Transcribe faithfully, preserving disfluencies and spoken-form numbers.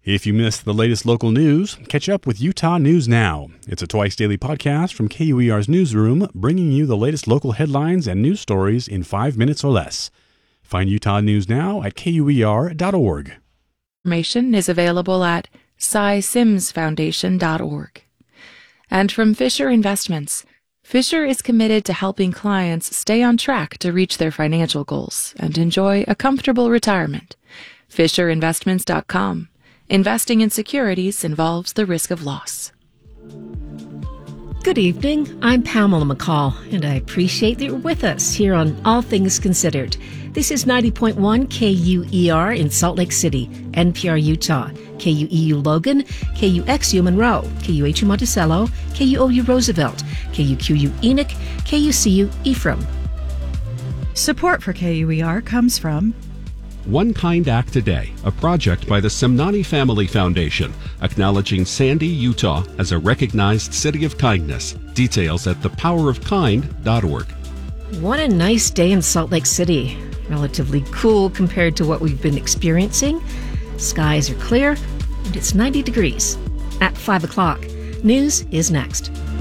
If you missed the latest local news, catch up with Utah News Now. It's a twice-daily podcast from K U E R's newsroom, bringing you the latest local headlines and news stories in five minutes or less. Find Utah News Now at K U E R dot org. Information is available at cy sims foundation dot org. And from Fisher Investments, Fisher is committed to helping clients stay on track to reach their financial goals and enjoy a comfortable retirement. fisher investments dot com. Investing in securities involves the risk of loss. Good evening. I'm Pamela McCall, and I appreciate that you're with us here on All Things Considered. This is ninety point one K U E R in Salt Lake City, N P R Utah, K U E U Logan, K U X U Monroe, K U H U Monticello, K U O U Roosevelt, K U Q U Enoch, K U C U Ephraim. Support for K U E R comes from One Kind Act a Day, a project by the Semnani Family Foundation, acknowledging Sandy, Utah as a recognized city of kindness. Details at the power of kind dot org. What a nice day in Salt Lake City. Relatively cool compared to what we've been experiencing. Skies are clear, and it's ninety degrees. At five o'clock, news is next.